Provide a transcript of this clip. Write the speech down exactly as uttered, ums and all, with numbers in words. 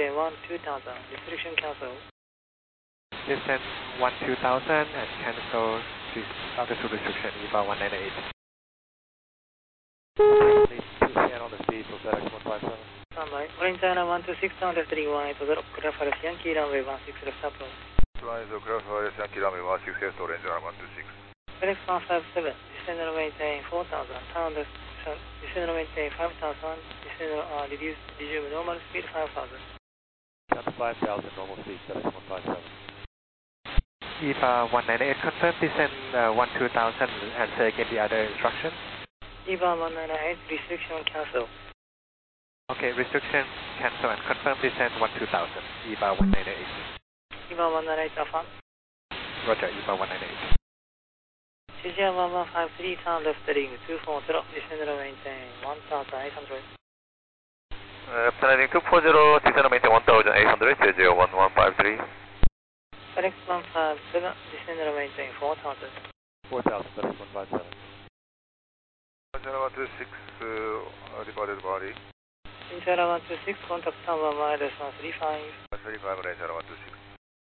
maintain one two thousand, restriction cancel. Descend one two thousand and cancel this altitude restriction, E V A one nine eight. Please two channel the speed for FedEx one five seven. Standby. Orange China one two six, down left three one eight zero, clear for Yankee runway one six left approach. Flying the clear for Yankee runway one six left, Orange China one two six. FedEx one five seven, descend and maintain four thousand, turn left, descend and maintain five thousand, descend uh, reduce, resume normal speed five thousand. Down to five thousand, normal speed, FedEx one five seven. E V A one nine eight, confirm descend uh, one two thousand and say again the other instruction. E V A one nine eight, restriction cancel. Okay, restriction cancel and confirm descend one two thousand, E V A one nine eight. E V A one nine eight, affirm. Roger, E V A one nine eight. C G R one one five three, turn left heading two four zero, descend and maintain one thousand eight hundred. Uh, planning two four zero, descend and maintain one thousand eight hundred, C G R one one five three. FedEx one five seven, descend and maintain four thousand. four thousand, FedEx one five seven. China one two six, uh, departed body. China one two six, contact number minus one three five. one three five, China one two six.